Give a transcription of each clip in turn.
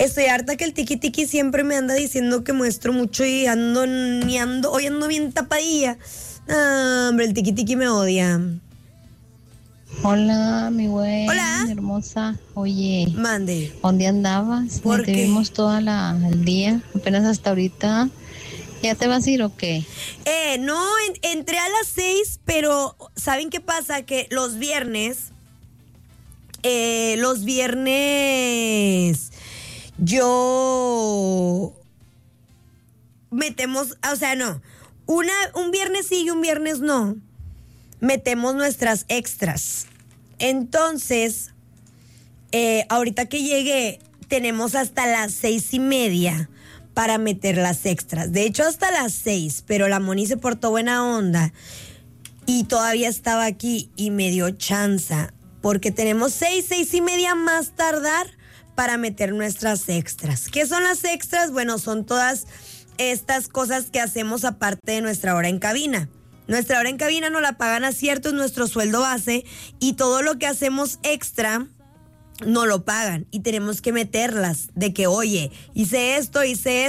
Estoy harta que el tiki tiki siempre me anda diciendo que muestro mucho y hoy ando bien tapadilla. Ah, hombre, el tiki tiki me odia. Hola, mi güey. Hola. Hermosa. Oye, Mande. ¿dónde andabas? ¿Por Te qué? vimos todo el día, apenas hasta ahorita. ¿Ya te vas a ir o qué? No, entré a las 6, pero ¿saben qué pasa? Que los viernes yo metemos, o sea, no, un viernes sí y un viernes no, metemos nuestras extras. Entonces, ahorita que llegué, tenemos hasta las 6:30 para meter las extras. De hecho, hasta las 6, pero la Moni se portó buena onda y todavía estaba aquí y me dio chanza, porque tenemos 6:30 más tardar para meter nuestras extras. ¿Qué son las extras? Bueno, son todas estas cosas que hacemos aparte de nuestra hora en cabina. Nuestra hora en cabina nos la pagan a cierto, es nuestro sueldo base, y todo lo que hacemos extra no lo pagan y tenemos que meterlas de que, oye, hice esto.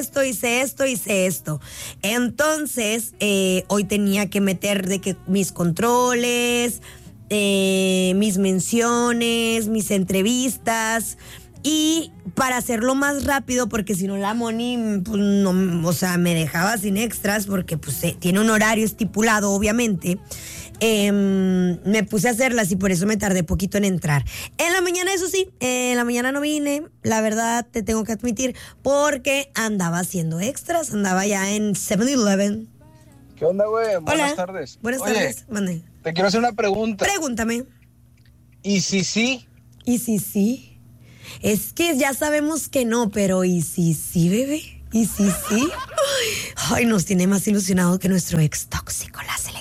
Entonces, hoy tenía que meter de que mis controles, mis menciones, mis entrevistas, y para hacerlo más rápido, porque si no la Moni, pues, no, o sea, me dejaba sin extras, porque pues tiene un horario estipulado, obviamente. Me puse a hacerlas y por eso me tardé poquito en entrar. En la mañana, eso sí, en la mañana no vine, la verdad te tengo que admitir, porque andaba haciendo extras, andaba ya en 7-Eleven. ¿Qué onda, güey? Hola. Buenas tardes. Buenas Oye, tardes, mande. te quiero hacer una pregunta. Pregúntame. ¿Y si sí? ¿Y si sí? Es que ya sabemos que no, pero ¿y si sí, bebé? ¿Y si sí? Ay, nos tiene más ilusionado que nuestro ex tóxico, la señora.